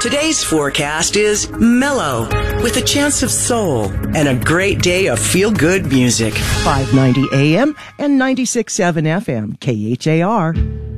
Today's forecast is mellow, with a chance of soul and a great day of feel-good music. 590 AM and 96.7 FM, KHAR.